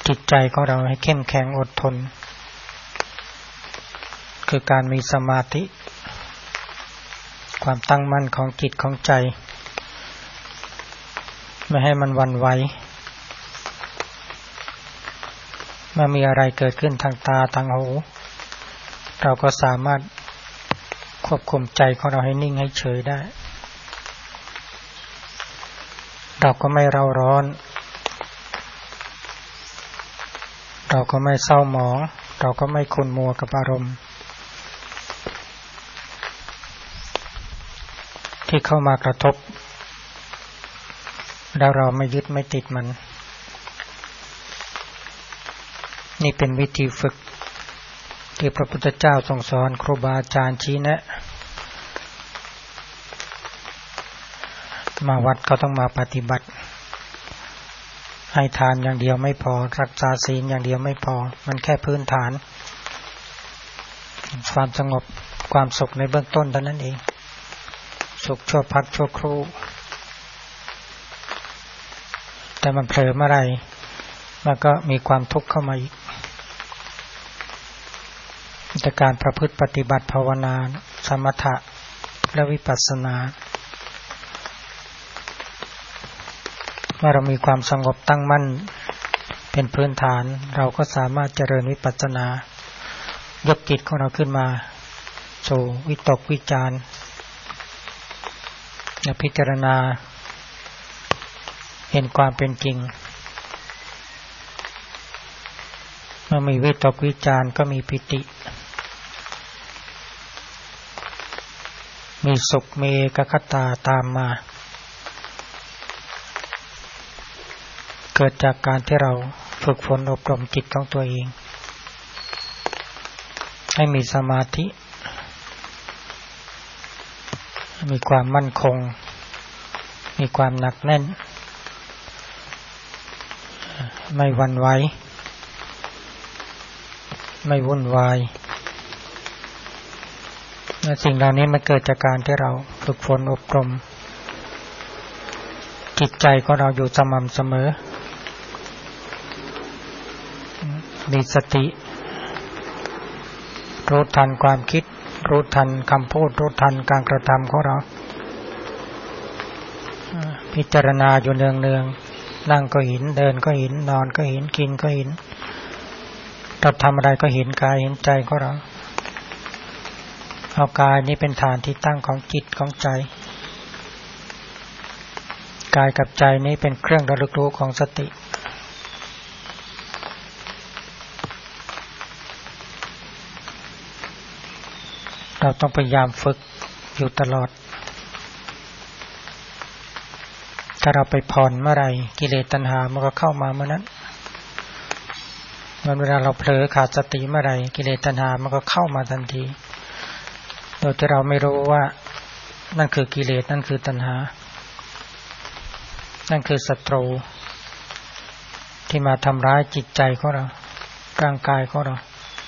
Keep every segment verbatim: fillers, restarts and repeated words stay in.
จิตใจของเราให้เข้มแข็งอดทนคือการมีสมาธิความตั้งมั่นของจิตของใจไม่ให้มันหวั่นไหวเมื่อมีอะไรเกิดขึ้นทางตาทางหูเราก็สามารถควบคุมใจของเราให้นิ่งให้เฉยได้เราก็ไม่เร่าร้อนเราก็ไม่เศร้าหมองเราก็ไม่ขุ่นมัวกับอารมณ์ที่เข้ามากระทบแล้วเราไม่ยึดไม่ติดมันนี่เป็นวิธีฝึกที่พระพุทธเจ้าทรงสอนครูบาอาจารย์ชี้แนะมาวัดก็ต้องมาปฏิบัติให้ทานอย่างเดียวไม่พอรักษาศีลอย่างเดียวไม่พอมันแค่พื้นฐานความสงบความสุขในเบื้องต้นเท่านั้นเองสุขชั่วพักชั่วครู่แต่มันเผลอเมื่อไหร่มันก็มีความทุกข์เข้ามาอีกแต่การประพฤติปฏิบัติภาวนาสมถะและวิปัสสนาเมื่อเรามีความสงบตั้งมั่นเป็นพื้นฐานเราก็สามารถเจริญวิปัสสนายกจิตของเราขึ้นมาสู่วิตกวิจารพิจารณาเห็นความเป็นจริงเมื่อมีวิตกวิจารก็มีปิติมีสุขมีเอกคตาตามมาเกิดจากการที่เราฝึกฝนอบรมจิตของตัวเองให้มีสมาธิมีความมั่นคงมีความหนักแน่นไม่หวั่นไหวไม่วุ่นวายและสิ่งเหล่านี้มันเกิดจากการที่เราฝึกฝนอบรมจิตใจของเราอยู่สม่ำเสมอมีสติรู้ทันความคิดรู้ทันคำพูดรู้ทันการกระทำของเราพิจารณาอยู่เนืองๆนั่งก็เห็นเดินก็เห็นนอนก็เห็นกินก็เห็นเราทำอะไรก็เห็นกายเห็นใจของเราเอากายนี้เป็นฐานที่ตั้งของจิตของใจกายกับใจนี้เป็นเครื่องระลึกรู้ของสติเราต้องพยายามฝึกอยู่ตลอดถ้าเราไปผ่อนเมื่อไหร่กิเลสตัณหามันก็เข้ามาเมื่อนั้นเวลาเราเผลอขาดสติเมื่อไหร่กิเลสตัณหามันก็เข้ามาทันทีโดยที่เราไม่รู้ว่านั่นคือกิเลสนั่นคือตัณหานั่นคือศัตรูที่มาทำร้ายจิตใจของเราร่างกายของเรา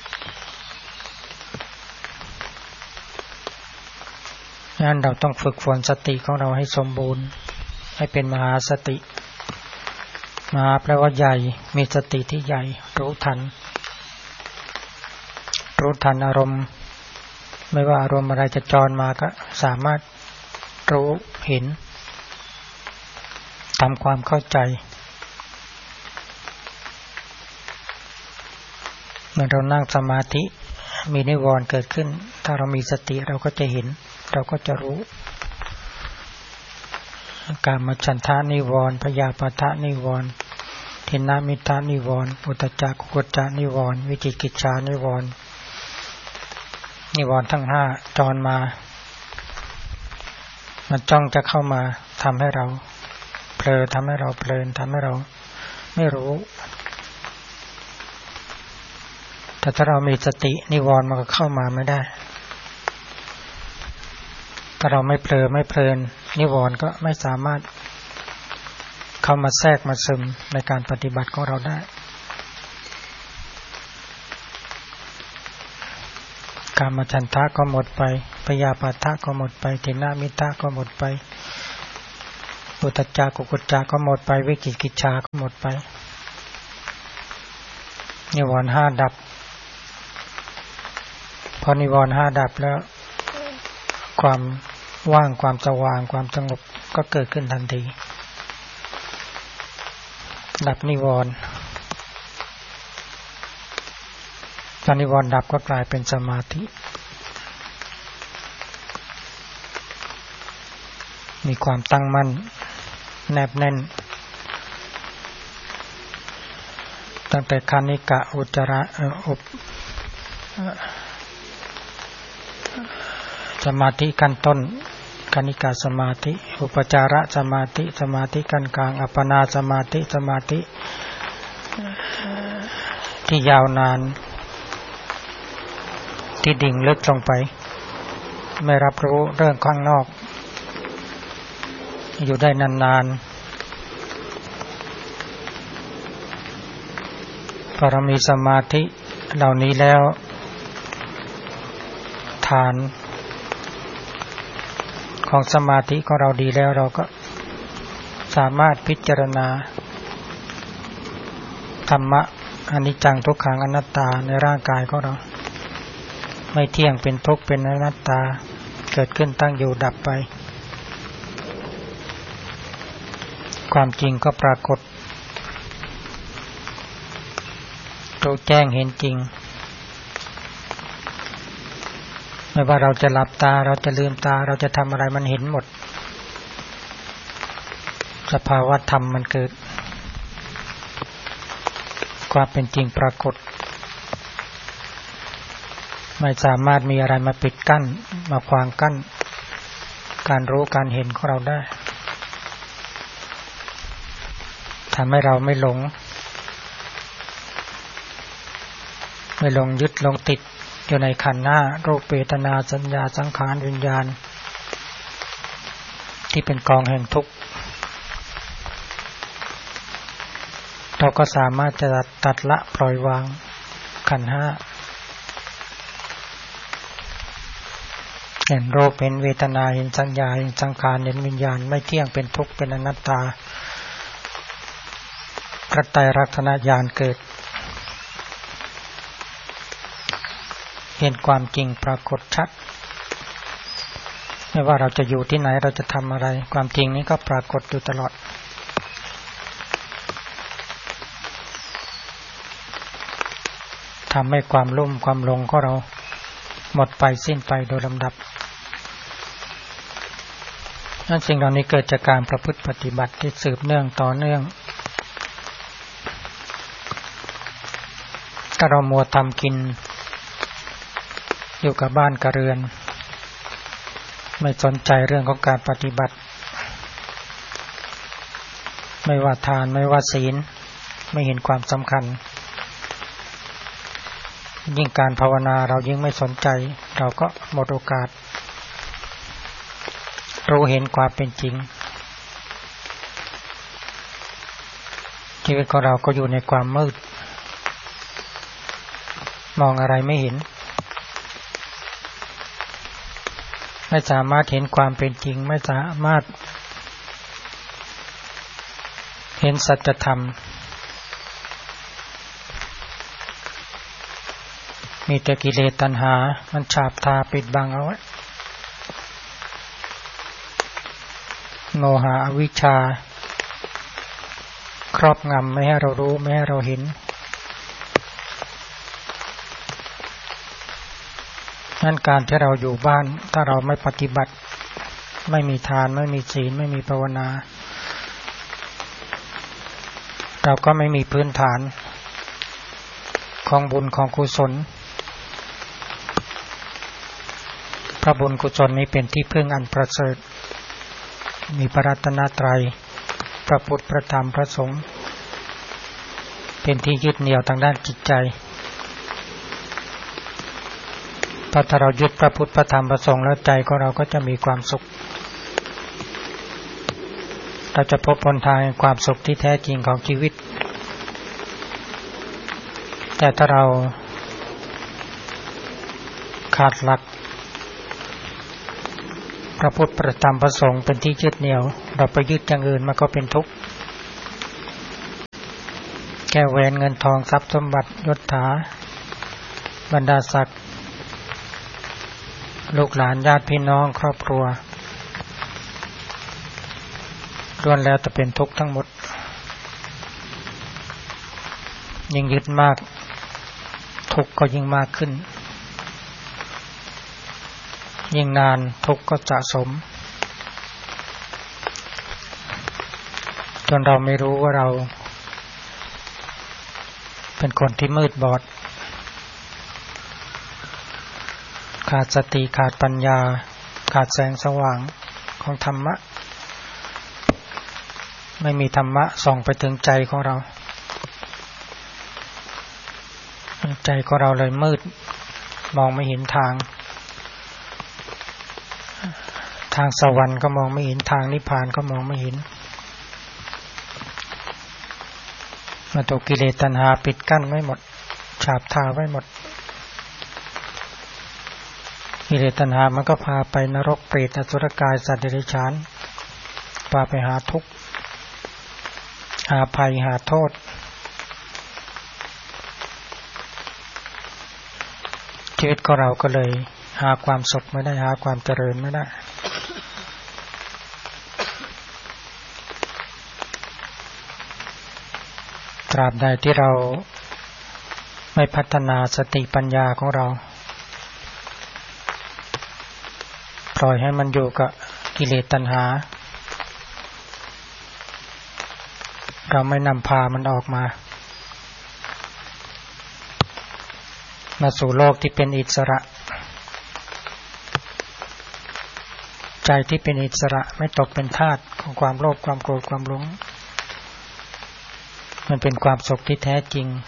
งั้นเราต้องฝึกฝนสติของเราให้สมบูรณ์ให้เป็นมหาสติมหาแปลว่าใหญ่มีสติที่ใหญ่รู้ทันรู้ทันอารมณ์ไม่ว่าอารมณ์อะไรจะจรมาก็สามารถรู้เห็นทำความเข้าใจเมื่อเรานั่งสมาธิมีนิวรณ์เกิดขึ้นถ้าเรามีสติเราก็จะเห็นเราก็จะรู้กามฉันทะนิวรณ์พยาปาทะนิวรณ์ทิฏฐิมิทธานิวรณ์อุทธัจจะกุกุจจะนิวรณ์วิจิกิจฉานิวรณ์นิวรณ์ทั้งห้าจรมามันจ้องจะเข้ามาทำให้เราเผลอทำให้เราเพลินทำให้เราไม่รู้แต่ถ้าเรามีสตินิวรณ์มันก็เข้ามาไม่ได้ถ้าเราไม่เผลอไม่เพลินนิวรณ์ก็ไม่สามารถเข้ามาแทรกมาซึมในการปฏิบัติของเราได้กามฉันทะก็หมดไปพยาปาทะก็หมดไปทิฏฐิมิทธะก็หมดไปอุทธัจจะกุกุจจะก็หมดไปวิจิกิจฉาก็หมดไปนิวรณ์ห้าดับพอนิวรณ์ห้าดับแล้วความว่างความสว่างความสงบก็เกิดขึ้นทันทีดับนิวรณ์ตอนนิวรณ์ดับก็กลายเป็นสมาธิมีความตั้งมั่นแนบแน่นตั้งแต่คานิกะอุจจาระอุปสมาธิขั้นต้นคานิกะสมาธิอุปจาระสมาธิสมาธิขั้นกลางอัปปนาสมาธิสมาธิที่ยาวนานที่ดิ่งลึกลงไปไม่รับรู้เรื่องข้างนอกอยู่ได้นานๆพอเรามีสมาธิเหล่านี้แล้วฐานของสมาธิของเราดีแล้วเราก็สามารถพิจารณาธรรมะอนิจจังทุกขังอนัตตาในร่างกายของเราไม่เที่ยงเป็นทุกข์เป็นอนัตตาเกิดขึ้นตั้งอยู่ดับไปความจริงก็ปรากฏรู้แจ้งเห็นจริงไม่ว่าเราจะหลับตาเราจะลืมตาเราจะทำอะไรมันเห็นหมดสภาวะธรรมมันเกิดความเป็นจริงปรากฏไม่สามารถมีอะไรมาปิดกั้นมาขวางกั้นการรู้การเห็นของเราได้ทำให้เราไม่หลงไม่หลงยึดหลงติดอยู่ในขันธ์ห้ารูปเวทนาสัญญาสังขารวิญญาณที่เป็นกองแห่งทุกข์เราก็สามารถจะตัดละปล่อยวางขันธ์ห้าเห็นรูปเห็นเวทนาเห็นสัญญาเห็นสังขารเห็นวิญญาณไม่เที่ยงเป็นทุกข์เป็นอนัตตาพระไตรลักษณญาณเกิดเห็นความจริงปรากฏชัดไม่ว่าเราจะอยู่ที่ไหนเราจะทำอะไรความจริงนี้ก็ปรากฏอยู่ตลอดทำให้ความลุ่มความหลงของเราหมดไปสิ้นไปโดยลำดับนั่นสิ่งเหล่านี้เกิดจากการประพฤติปฏิบัติที่สืบเนื่องต่อเนื่องถ้าเรามัวทำกินอยู่กับบ้านกับเรือนไม่สนใจเรื่องของการปฏิบัติไม่ว่าทานไม่ว่าศีลไม่เห็นความสำคัญยิ่งการภาวนาเรายิ่งไม่สนใจเราก็หมดโอกาสรู้เห็นความเป็นจริงชีวิตของเราก็อยู่ในความมืดมองอะไรไม่เห็นไม่สามารถเห็นความเป็นจริงไม่สามารถเห็นสัจธรรมมีแต่กิเลสตัณหามันฉาบทาปิดบังเอาไว้โมหะอวิชชาครอบงำไม่ให้เรารู้ไม่ให้เราเห็นนั่นการที่เราอยู่บ้านถ้าเราไม่ปฏิบัติไม่มีทานไม่มีศีลไม่มีภาวนาเราก็ไม่มีพื้นฐานของบุญของกุศลพระบุญกุศลนี้เป็นที่พึ่งอันประเสริฐมีพระรัตนตรัยพระพุทธพระธรรมพระสงฆ์เป็นที่ยึดเหนี่ยวทางด้านจิตใจถ้าเรายึดพระพุทธพระธรรมพระสงฆ์แล้วใจของเราก็จะมีความสุขเราจะพบหนทางแห่งความสุขที่แท้จริงของชีวิตแต่ถ้าเราขาดหลักพระพุทธพระธรรมพระสงฆ์เป็นที่ยึดเหนี่ยวเราไปยึดอย่างอื่นมันก็เป็นทุกข์แกค่แหวนเงินทองทรัพย์สมบัติยศถาบรรดาศักดิ์ลูกหลานญาติพี่น้องครอบครัวล้วนแล้วแต่เป็นทุกข์ทั้งหมดยิ่งยึดมากทุกข์ก็ยิ่งมากขึ้นยิ่งนานทุกข์ก็สะสมจนเราไม่รู้ว่าเราเป็นคนที่มืดบอดขาดสติขาดปัญญาขาดแสงสว่างของธรรมะไม่มีธรรมะส่องไปถึงใจของเราใจของเราเลยมืดมองไม่เห็นทางทางสวรรค์ก็มองไม่เห็นทางนิพพานก็มองไม่เห็นมาถูกกิเลสตัณหาปิดกั้นไว้หมดฉาบทาไว้หมดกิเลสตัณหามันก็พาไปนรกเปรตอสุรกายสัตว์เดรัจฉานพาไปหาทุกข์หาภัยหาโทษชีวิตของเราก็เลยหาความสุขไม่ได้หาความเจริญไม่ได้ตราบใดที่เราไม่พัฒนาสติปัญญาของเราปล่อยให้มันอยู่กับกิเลสตัณหาเราไม่นำพามันออกมามาสู่โลกที่เป็นอิสระใจที่เป็นอิสระไม่ตกเป็นทาสของความโลภความโกรธความหลงมันเป็นความสุขที่แท้จริง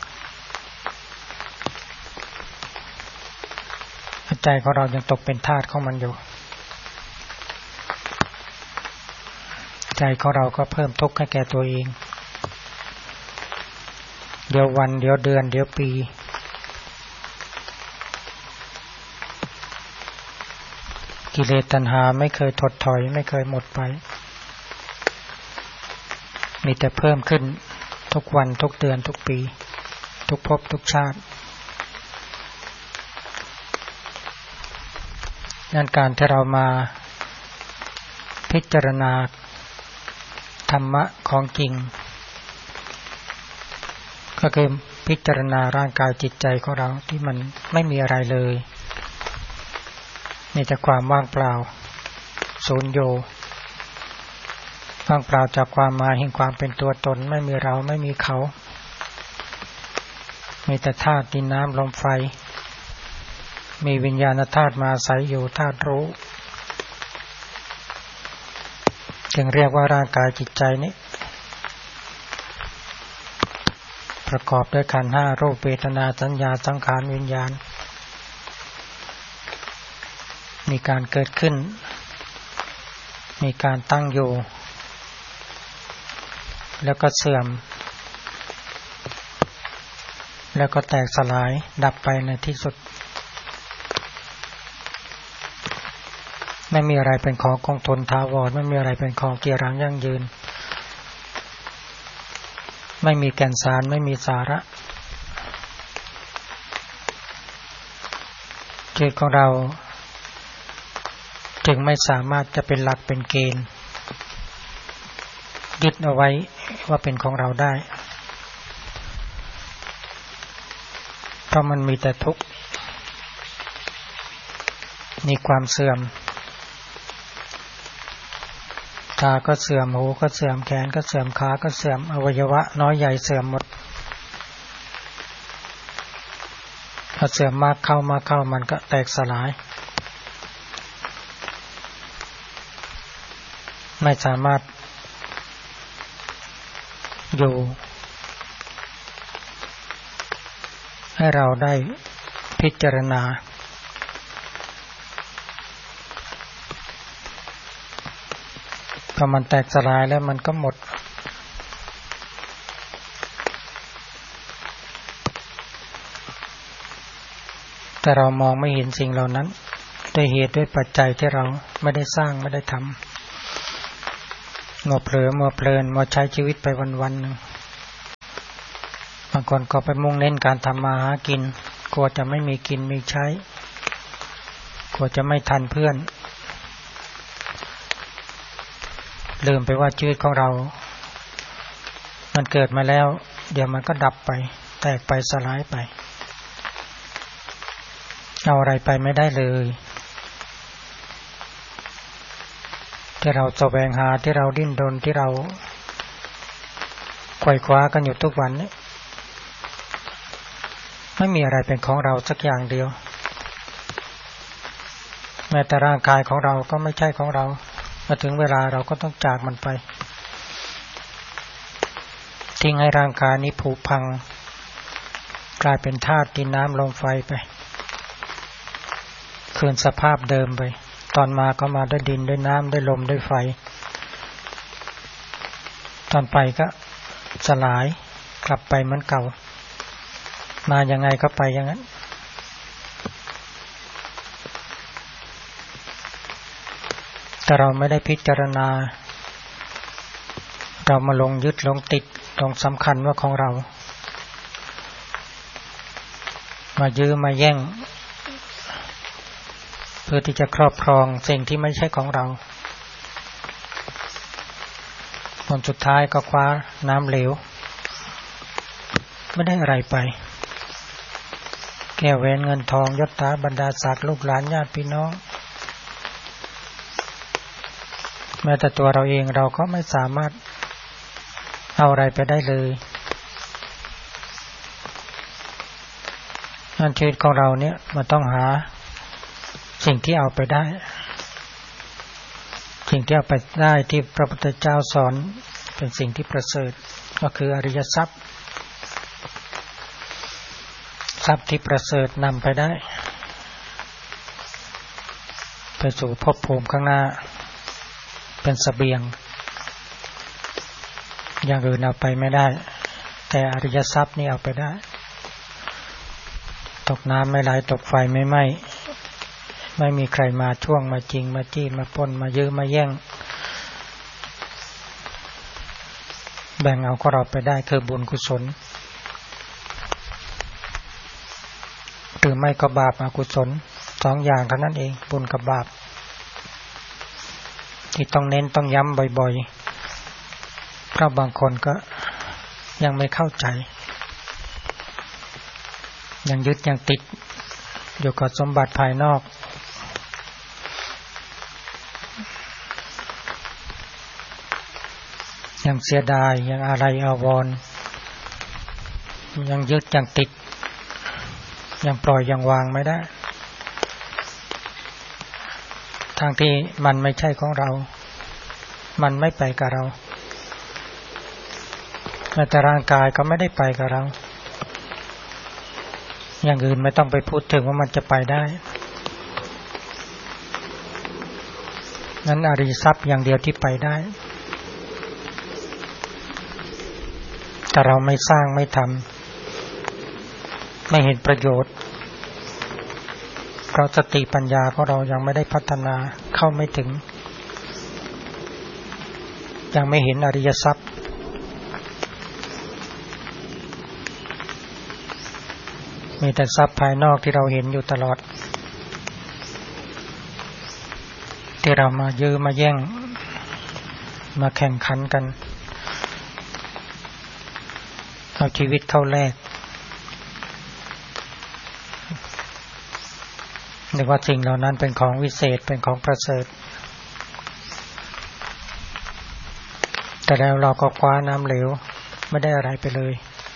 ใจของเรายังตกเป็นทาสของมันอยู่ใจของเราก็เพิ่มทุกข์ให้แก่ตัวเองเดี๋ยววันเดี๋ยวเดือนเดี๋ยวปีกิเลสตัณหาไม่เคยถดถอยไม่เคยหมดไปมีแต่เพิ่มขึ้นทุกวันทุกเดือนทุกปีทุกภพทุกชาตินั่นการที่เรามาพิจารณาธรรมะของจริงก็คือพิจารณาร่างกายจิตใจของเราที่มันไม่มีอะไรเลยมีแต่ความว่างเปล่าศูนย์โยว่างเปล่าจากความหมายแห่งความเป็นตัวตนไม่มีเราไม่มีเขามีแต่ธาตุดินน้ำลมไฟมีวิญญาณธาตุมาอาศัยอยู่ธาตุรู้จึงเรียกว่าร่างกายจิตใจนี้ประกอบด้วยขันธ์ห้ารูปเวทนาสัญญาสังขารวิญญาณมีการเกิดขึ้นมีการตั้งอยู่แล้วก็เสื่อมแล้วก็แตกสลายดับไปในที่สุดไม่มีอะไรเป็นของคงทนถาวรไม่มีอะไรเป็นของเกียรังยั่งยืนไม่มีแก่นสารไม่มีสาระจิตของเราจึงไม่สามารถจะเป็นหลักเป็นเกณฑ์ยึดเอาไว้ว่าเป็นของเราได้เพราะมันมีแต่ทุกข์มีความเสื่อมตาก็เสื่อมหูก็เสื่อมแขนก็เสื่อมขาก็เสื่อมอวัยวะน้อยใหญ่เสื่อมหมดพอเสื่อมมากเข้ามากเข้ามันก็แตกสลายไม่สามารถอยู่ให้เราได้พิจารณาพอมันแตกสลายแล้วมันก็หมดแต่เรามองไม่เห็นสิ่งเหล่านั้นด้วยเหตุด้วยปัจจัยที่เราไม่ได้สร้างไม่ได้ทำมัวเผลอมัวเพลินมัวใช้ชีวิตไปวันๆหนึ่งางคนก็ไปมุ่งเน้นการทำมาหากินกลัวจะไม่มีกินมีใช้กลัวจะไม่ทันเพื่อนลืมไปว่าชีวิตของเรามันเกิดมาแล้วเดี๋ยวมันก็ดับไปแตกไปสลายไปเอาอะไรไปไม่ได้เลยที่เราแสวงหาที่เราดิ้นรนที่เราไขว่คว้ากันอยู่ทุกวันนี้ไม่มีอะไรเป็นของเราสักอย่างเดียวแม้แต่ร่างกายของเราก็ไม่ใช่ของเรามาถึงเวลาเราก็ต้องจากมันไปทิ้งให้ร่างกายนี้ผุพังกลายเป็นธาตุดินน้ำลมไฟไปคืนสภาพเดิมไปตอนมาก็มาด้วยดินด้วยน้ำด้วยลมด้วยไฟตอนไปก็สลายกลับไปเหมือนเก่ามายังไงก็ไปอย่างนั้นแต่เราไม่ได้พิจารณาเรามาลงยึดลงติดลงสำคัญว่าของเรามายื้อมาแย่งเพื่อที่จะครอบครองสิ่งที่ไม่ใช่ของเราผลสุดท้ายก็คว้าน้ำเหลวไม่ได้อะไรไปแก้วแหวนเงินทองยศถาบรรดาศักดิ์ลูกหลานญาติพี่น้องแม้แต่ตัวเราเองเราก็ไม่สามารถเอาอะไรไปได้เลยนั่นชีวิตของเราเนี่ยมันต้องหาสิ่งที่เอาไปได้สิ่งที่เอาไปได้ที่พระพุทธเจ้าสอนเป็นสิ่งที่ประเสริฐก็คืออริยทรัพย์ทรัพย์ที่ประเสริฐนำไปได้ไปสู่ภพภูมิข้างหน้าเป็นเสบียงอย่างอื่นเอาไปไม่ได้แต่อริยทรัพย์นี่เอาไปได้ตกน้ำไม่ไหลตกไฟไม่ไหม้ไม่มีใครมาช่วงมาจริงมาจี้มาปล้นมายื้อมาแย่งแบ่งเอาของเราไปได้คือบุญกุศลหรือไม่ก็บาปอกุศลสองอย่างเท่านั้นเองบุญกับบาปที่ต้องเน้นต้องย้ำบ่อยๆเพราะบางคนก็ยังไม่เข้าใจยังยึดยังติดอยู่กับสมบัติภายนอกยังเสียดายยังอะไรอาวรณ์ยังยึดยังติดยังปล่อยยังวางไม่ได้ทางที่มันไม่ใช่ของเรามันไม่ไปกับเราแต่ร่างกายก็ไม่ได้ไปกับเราอย่างอื่นไม่ต้องไปพูดถึงว่ามันจะไปได้นั้นอริยทรัพย์อย่างเดียวที่ไปได้แต่เราไม่สร้างไม่ทำไม่เห็นประโยชน์เพราะสติปัญญาของเรายังไม่ได้พัฒนาเข้าไม่ถึงยังไม่เห็นอริยทรัพย์มีแต่ทรัพย์ภายนอกที่เราเห็นอยู่ตลอดที่เรามายื้อมาแย่งมาแข่งขันกันเอาชีวิตเข้าแลกนึกว่าสิ่งเหล่านั้นเป็นของวิเศษเป็นของประเสริฐแต่แล้วเราก็คว้าน้ำเหลวไม่ได้อะไรไปเลย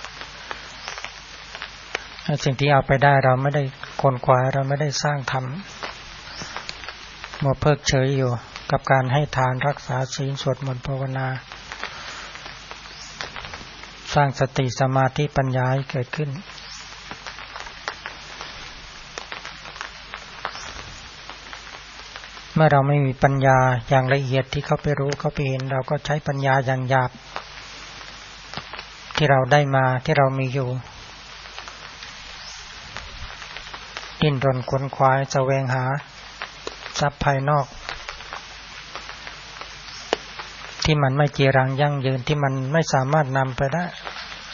สิ่งที่เอาไปได้เราไม่ได้ค้นคว้าเราไม่ได้สร้างทำมัวเพิกเฉยอยู่กับการให้ทานรักษาศีลสวดมนต์ภาวนาสร้างสติสมาธิปัญญาให้เกิดขึ้นเมื่อเราไม่มีปัญญาอย่างละเอียดที่เขาไปรู้เขาไปเห็นเราก็ใช้ปัญญาอย่างหยาบที่เราได้มาที่เรามีอยู่ดิ้นรนขวนขวายแสวงหาทรัพย์ภายนอกที่มันไม่จีรังยั่งยืนที่มันไม่สามารถนำไปได้